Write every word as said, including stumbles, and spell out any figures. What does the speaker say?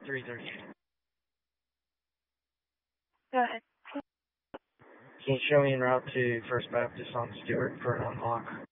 three thirty. Go ahead. Can you show me en route to First Baptist on Stewart for an unlock?